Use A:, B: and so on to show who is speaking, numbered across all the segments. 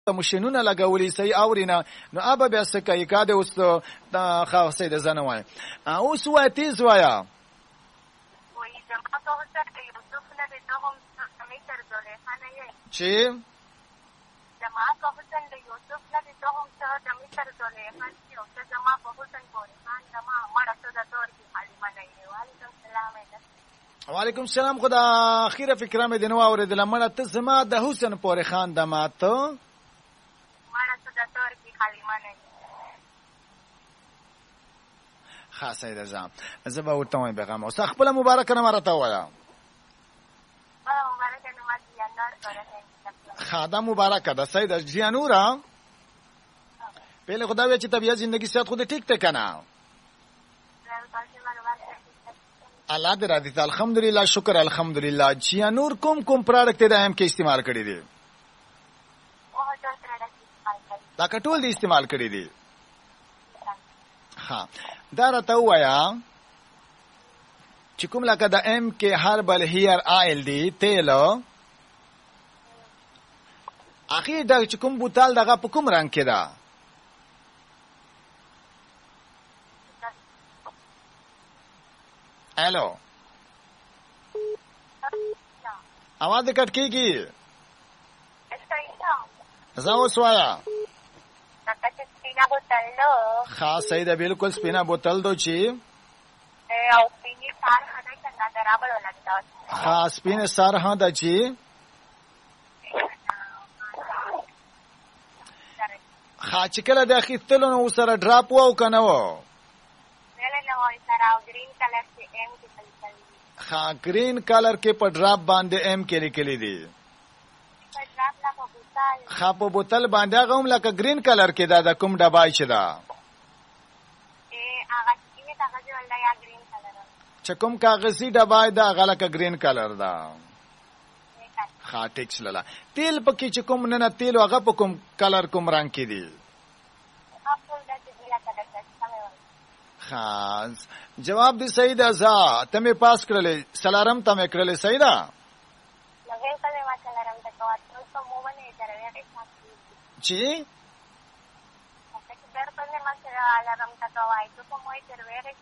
A: مشینونه لګولي صحیح اورینه نو ابا بیا څه کوي کاده اوس د خاصه د زنه وای اوس وای تیز وایا
B: وای زما ته وسه د یوسف نه د دوهم سمې تر دولې خانه یې
A: چې
B: زما ته وسه د یوسف نه د دوهم سمې تر دولې خان چې او زما په حسن پورې خان زما مړه ته د تور کې حلیمه نه یې وعلیکم السلام
A: وعلیکم السلام خدا اخیره فکر مې دنو اوریدل مړه ته زما د حسن پورې خان د ماته خاصه ده زه به ورته وایم پیغام اوس خپل مبارک نه مرته وایا
B: مبارک نه ما جیانور سره
A: خاده مبارک ده سید جیانورا پهله خدا وی چې طبيعت زندگی صحت خود ټیک ته کنه الله دې راضي ته الحمدلله شکر الحمدلله جیانور کوم پروډکټ د ایم کې استعمال کړی دي دا کټول دي استعمال کړی دي ها دا راته وایا چې کوم لکه د ایم کې هربل هیر آیل دی تیل اخی دا چې کوم بوتل دغه په کوم رنگ کې ده الو आवाज कट की जाओ सोया
B: स्पिना बोतल लो
A: खास सही है बिल्कुल स्पिना बोतल दो ची
B: او سپینې سار هدا څنګه درابل ولګتا
A: خاص سپینې سار هدا ची خا چې کله د اخیستلو نو سره ډراپ وو کنه وو
B: ویل نو سره او گرین کلر کې ایم کې لیکل دي
A: خا گرین کلر کې په ډراپ باندې ایم کې لیکل دي
B: په ډراپ نه په بوتل
A: خا په بوتل باندې هغه هم لکه گرین کلر کې دا کوم ډبای چې دا
B: هغه سپینې کاغذ ولدا یا گرین کلر
A: چې کوم کاغذي ډبای دا هغه لکه گرین کلر دا ها ټیکس لاله تیل پکې چې کوم نه تیل هغه په کوم کلر کوم رنگ کې دي خاص جواب دی صحیح ده زه تمه پاس کړلې سلارم تمه کړلې صحیح ده
B: لږه کله ما سلارم ته کوه ته مو باندې درې
A: چی
B: چې در په ما سلارم ته کوه ته مو یې درې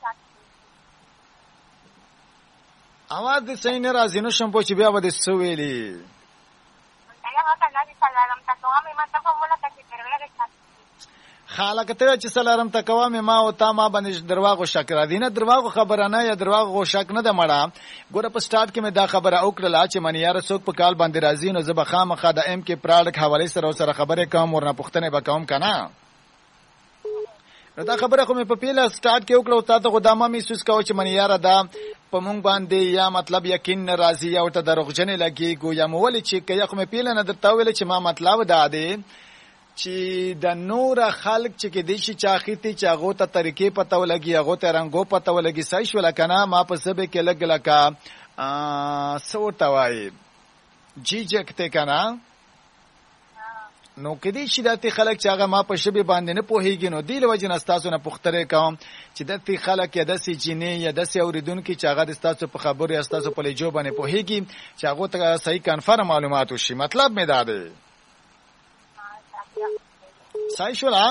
A: اواز دې صحیح نه راځي نو شم په چې بیا ودې سوېلې
B: هغه کنه چې سلارم ته کوه مې ماته په مولا کې درې
A: خالق ته چې سلارم ته کوه مې ما او تا ما باندې درواغو شک را دینه درواغو خبره نه یا درواغو شک نه ده مړه ګوره په سٹارټ کې مې دا خبره وکړه چې من یار څوک په کال باندې راځي نو زه به خامخا د ایم کې پروډکټ حواله سره خبره کوم ورنه پښتنه به کوم کنه نو دا خبره خو مې په پیله سٹارټ کې وکړه او تاسو غدامه محسوس کوو چې من یار دا په مونږ باندې یا مطلب یقین راځي او ته دروغجن لګي ګویا مول چې کیا خو مې پیله نه درته ویل چې ما مطلب دا دی چې د نور خلق چې کې دي چې چاخيتي چې هغه ته طریقې پته ولګي هغه ته رنگو پته ولګي صحیح شول کنه ما په سبه کې لګ لکا سوټه وای جی جکته کنه نو کې دي چې داتي خلک چې هغه ما په شبي باندې نه پوهیږي نو دی له وجه نستاسو نه پختره کوم چې داتي خلک یا داسي جنې یا داسي اوریدونکو چې هغه د تاسو په خبرو یا تاسو په لجو باندې پوهیږي چې هغه ته صحیح کنفرم معلومات وشي مطلب مې دا دی صحیح شولا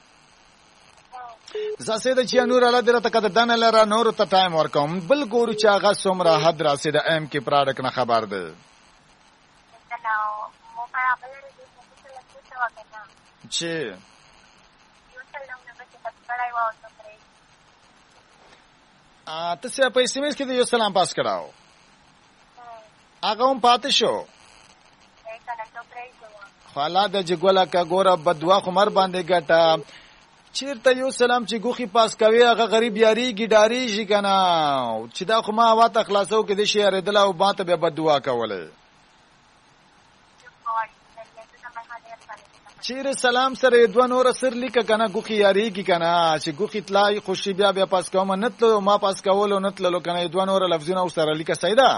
A: زاسه د چانور الله دې ته کده دانه لره نور ته ټایم ورکوم بل ګورو چې هغه څومره حد راسي د ایم کې پروډکټ نه خبر ده چې تاسو په SMS کې د یو سلام پاس کړهو هغه هم پاتې شو خلا د جګولا کا ګوره بدوا خمر باندې ګټه چیرته یو سلام چې ګوخي پاس کوي هغه غریب یاري ګډاری شي کنه چې دا خو ما واته خلاصو کې د شي ردل او باته به بدوا کوله چیرې سلام سره دوه نور سر لیک کنه ګوخي یاري کی کنه چې ګوخي طلای خوشي بیا پاس کوم نتلو ما پاس کولو نتلو کنه دوه نور لفظونه سره لیک سیدا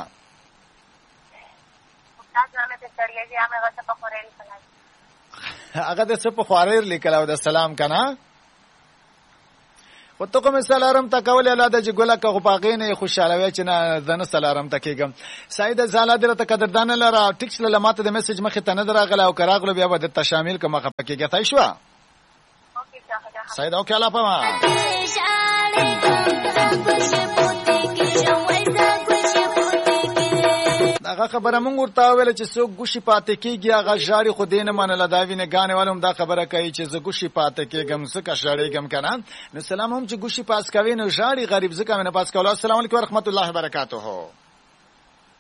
A: هغه د څه په خواریر لیکل او د سلام کنه خو ته کوم سلام ته کول الاده چې ګوله که غپاغینه خوشاله وي چې نه زنه سلام ته کېږم سید زاله درته قدردان لره ټیکس لماته د میسج مخه ته نه دراغله او کراغله بیا به ته شامل کوم خپه کېږي تای شو سید او کله پما هغه خبره مونږ ورته ویل چې څوک ګوشي پاتې کیږي هغه ژاړي خو دینه منله دا وینه غانې والم دا خبره کوي چې زه ګوشي پاتې کېږم څه کا ژاړېږم کنه نو سلام هم چې ګوشي پاس کوي نو ژاړي غریب ځکه نه پاس کوله السلام علیکم ورحمت الله وبرکاتہ